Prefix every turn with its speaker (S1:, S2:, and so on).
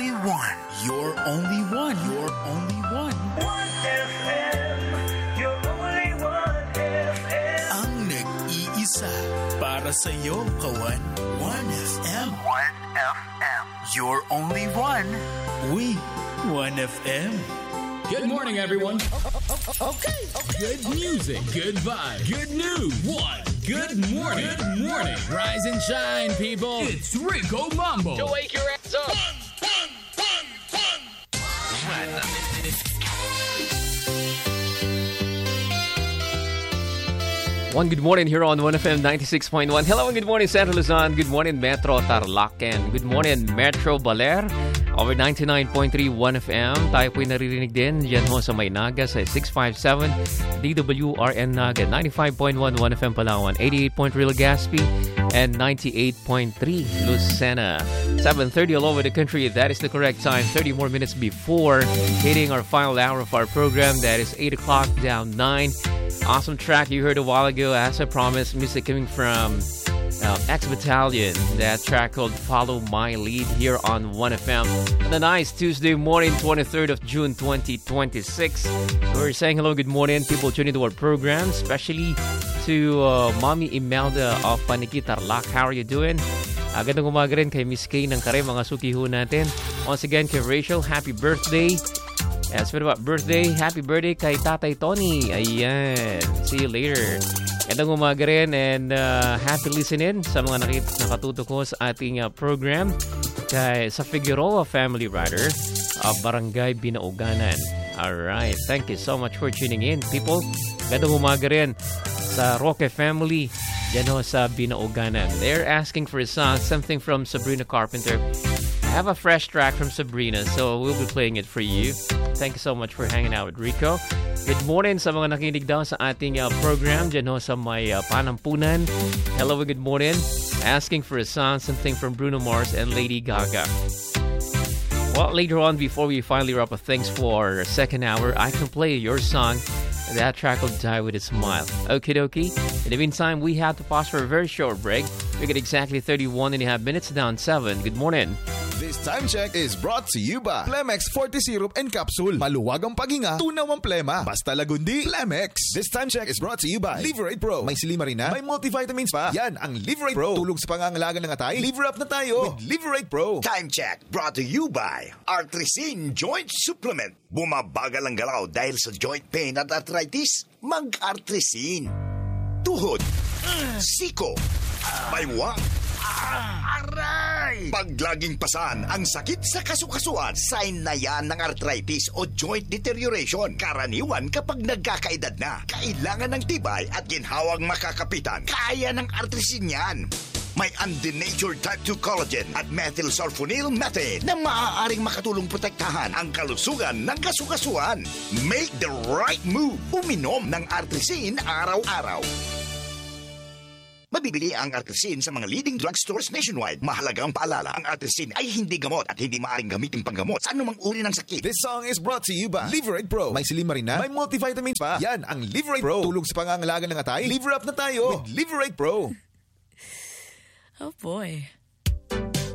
S1: only one. Your only one. Your only one.
S2: 1FM. Your only 1FM.
S1: Ang nag-iisa para sa iyo, kawan. 1FM. 1FM. Your only one. We 1FM.
S3: Good morning, everyone. Okay. Good music, good vibe, good news. Good morning. Good morning. Rise and shine, people. It's Rico Mambo.
S4: To wake your ass up.
S5: One good morning here on 1FM 96.1. Hello and good morning, Central Luzon. Good morning, Metro Tarlac. Good morning, Metro Baler. Over 99.3 1FM. Tayo po'y naririnig din dyan ho sa Maynaga sa 657 DWRN Naga. 95.1 1FM Palawan. 88.3 Legazpi and 98.3 Lucena. 7:30 all over the country. That is the correct time. 30 more minutes before hitting our final hour of our program. That is 8 o'clock down 9. Awesome track you heard a while ago. As I promised, music coming from X Battalion. That track called Follow My Lead here on 1FM. On a nice Tuesday morning, 23rd of June 2026. We're saying hello, good morning. People tuning to our program, especially to Mommy Imelda of Paniki Tarlac. How are you doing? Agad ng umaga rin kay Miss Kay ng Kare, mga sukiho natin. Once again, kay Rachel, happy birthday. As for about birthday, happy birthday kay Tatay Tony. Ayan. See you later. Gandang umaga rin and happy listening sa mga nakatuto ko sa ating program sa Figueroa Family Rider of Barangay Binauganan. Alright. Thank you so much for tuning in, people. Gandang umaga rin sa Roque Family dyan ho sa Binauganan. They're asking for a song, something from Sabrina Carpenter. I have a fresh track from Sabrina, so we'll be playing it for you. Thank you so much for hanging out with Rico. Good morning sa mga nakinig daw sa ating program dyan ho sa may Panampunan. Hello and good morning. Asking for a song, something from Bruno Mars and Lady Gaga. Well, later on, before we finally wrap up things for second hour, I can play your song. That track will die with a smile. Okie dokie. In the meantime, we have to pause for a very short break. We get exactly 31 and a half minutes down 7. Good morning.
S6: This time check is brought to you by Plemex Forte Syrup and Capsule. Maluwag ang paghinga, tunaw ang plema. Basta lagundi, Plemex. This time check is brought to you by Liverate Pro. May silimarina, may multivitamins pa. Yan ang Liverate Pro. Tulog sa pangangalaga ng atay. Liver up na tayo with Liverate Pro.
S7: Time check brought to you by Artresin Joint Supplement. Bumabagal ang galaw dahil sa joint pain at arthritis. Mag-Artresin. Tuhod, siko, baywang, aray! Pag laging pasan ang sakit sa kasukasuan, sign na yan ng arthritis o joint deterioration. Karaniwan kapag nagkakaedad na. Kailangan ng tibay at ginhawang makakapitan. Kaya ng Artresin yan. May undenatured type 2 collagen at methylsulfonyl methane na maaaring makatulong protektahan ang kalusugan ng kasukasuan. Make the right move. Uminom ng Artresin araw-araw. Mabibili ang Artresin sa mga leading drugstores nationwide. Mahalagang paalala, ang Artresin ay hindi gamot at hindi maaaring gamitin panggamot sa anumang uri ng sakit.
S6: This song is brought to you by Liverate Pro. May silimarina, may multivitamins pa. Yan ang Liverate Pro. Tulog sa pangangalaga ng atay. Liver up na tayo with Liverate Pro.
S8: Oh boy.